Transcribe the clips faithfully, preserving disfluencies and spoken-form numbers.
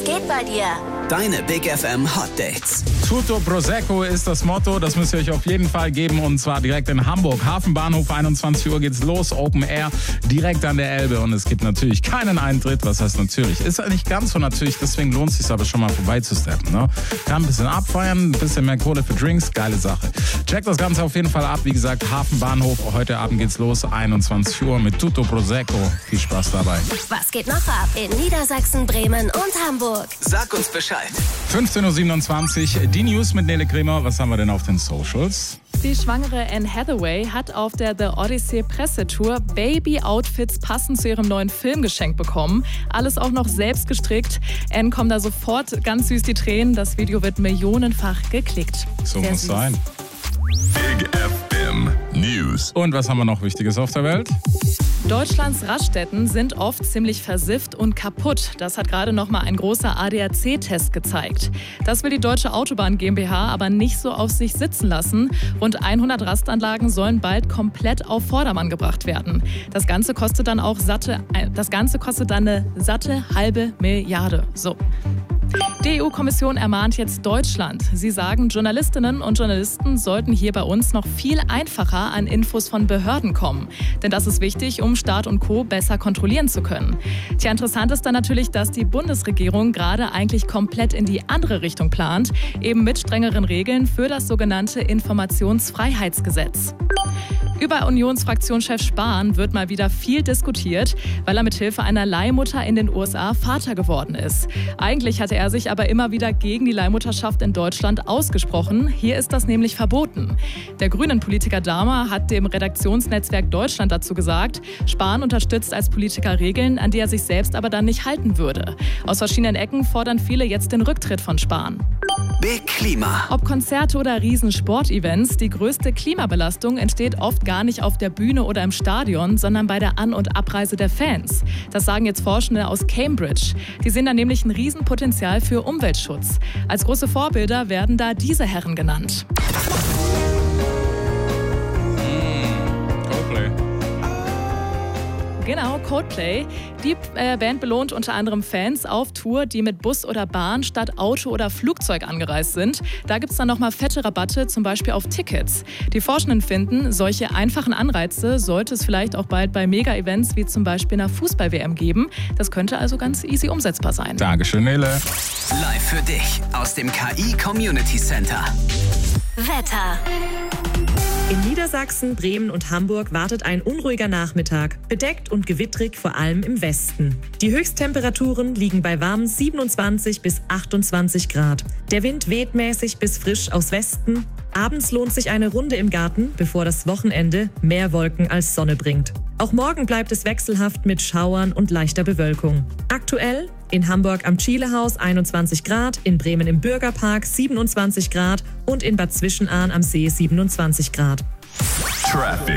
Was geht bei dir? Deine Big F M Hot Dates. Tutto Prosecco ist das Motto, das müsst ihr euch auf jeden Fall geben und zwar direkt in Hamburg. Hafenbahnhof, einundzwanzig Uhr geht's los, Open Air, direkt an der Elbe und es gibt natürlich keinen Eintritt, was heißt natürlich, ist ja nicht ganz so natürlich, deswegen lohnt es sich aber schon mal vorbeizusteppen. Ne? Kann ein bisschen abfeiern, ein bisschen mehr Kohle für Drinks, geile Sache. Checkt das Ganze auf jeden Fall ab, wie gesagt, Hafenbahnhof, heute Abend geht's los, einundzwanzig Uhr mit Tutto Prosecco. Viel Spaß dabei. Was geht noch ab in Niedersachsen, Bremen und Hamburg? Sag uns Bescheid. fünfzehn Uhr siebenundzwanzig, die News mit Nele Kremer. Was haben wir denn auf den Socials? Die schwangere Anne Hathaway hat auf der The Odyssey Pressetour Baby-Outfits passend zu ihrem neuen Film geschenkt bekommen. Alles auch noch selbst gestrickt. Anne kommt da sofort ganz süß die Tränen. Das Video wird millionenfach geklickt. So Sehr muss süß. sein. Big F M News. Und was haben wir noch Wichtiges auf der Welt? Deutschlands Raststätten sind oft ziemlich versifft und kaputt. Das hat gerade noch mal ein großer A D A C-Test gezeigt. Das will die Deutsche Autobahn GmbH aber nicht so auf sich sitzen lassen. Rund hundert Rastanlagen sollen bald komplett auf Vordermann gebracht werden. Das Ganze kostet dann auch satte, das Ganze kostet dann eine satte halbe Milliarde. So. Die E U-Kommission ermahnt jetzt Deutschland. Sie sagen, Journalistinnen und Journalisten sollten hier bei uns noch viel einfacher an Infos von Behörden kommen. Denn das ist wichtig, um Staat und Co. besser kontrollieren zu können. Tja, interessant ist dann natürlich, dass die Bundesregierung gerade eigentlich komplett in die andere Richtung plant, eben mit strengeren Regeln für das sogenannte Informationsfreiheitsgesetz. Über Unionsfraktionschef Spahn wird mal wieder viel diskutiert, weil er mit Hilfe einer Leihmutter in den U S A Vater geworden ist. Eigentlich hatte er sich aber immer wieder gegen die Leihmutterschaft in Deutschland ausgesprochen. Hier ist das nämlich verboten. Der Grünen-Politiker Dahmer hat dem Redaktionsnetzwerk Deutschland dazu gesagt, Spahn unterstützt als Politiker Regeln, an die er sich selbst aber dann nicht halten würde. Aus verschiedenen Ecken fordern viele jetzt den Rücktritt von Spahn. Big Klima. Ob Konzerte oder Riesensportevents, die größte Klimabelastung entsteht oft gar nicht auf der Bühne oder im Stadion, sondern bei der An- und Abreise der Fans. Das sagen jetzt Forschende aus Cambridge. Die sehen da nämlich ein Riesenpotenzial für Umweltschutz. Als große Vorbilder werden da diese Herren genannt. Genau, Coldplay. Die äh, Band belohnt unter anderem Fans auf Tour, die mit Bus oder Bahn statt Auto oder Flugzeug angereist sind. Da gibt es dann nochmal fette Rabatte, zum Beispiel auf Tickets. Die Forschenden finden, solche einfachen Anreize sollte es vielleicht auch bald bei Mega-Events wie zum Beispiel einer Fußball-W M geben. Das könnte also ganz easy umsetzbar sein. Dankeschön, Nele. Live für dich aus dem K I Community Center. Wetter. In Niedersachsen, Bremen und Hamburg wartet ein unruhiger Nachmittag, bedeckt und gewittrig vor allem im Westen. Die Höchsttemperaturen liegen bei warmen siebenundzwanzig bis achtundzwanzig Grad. Der Wind weht mäßig bis frisch aus Westen. Abends lohnt sich eine Runde im Garten, bevor das Wochenende mehr Wolken als Sonne bringt. Auch morgen bleibt es wechselhaft mit Schauern und leichter Bewölkung. Aktuell in Hamburg am Chilehaus einundzwanzig Grad, in Bremen im Bürgerpark siebenundzwanzig Grad und in Bad Zwischenahn am See siebenundzwanzig Grad. Traffic.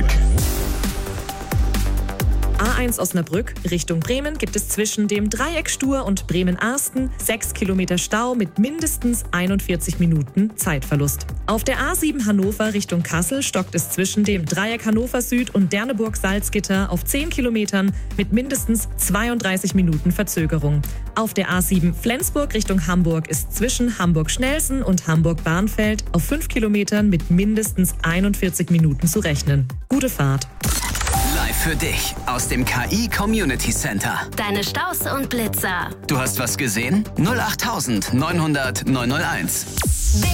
A eins Osnabrück Richtung Bremen gibt es zwischen dem Dreieck Stur und Bremen-Arsten sechs Kilometer Stau mit mindestens einundvierzig Minuten Zeitverlust. Auf der A sieben Hannover Richtung Kassel stockt es zwischen dem Dreieck Hannover Süd und Derneburg-Salzgitter auf zehn Kilometern mit mindestens zweiunddreißig Minuten Verzögerung. Auf der A sieben Flensburg Richtung Hamburg ist zwischen Hamburg-Schnelsen und Hamburg-Bahnfeld auf fünf Kilometern mit mindestens einundvierzig Minuten zu rechnen. Gute Fahrt. Live für dich aus dem K I Community Center. Deine Staus und Blitzer. Du hast was gesehen? null acht neunhundert neunhunderteins.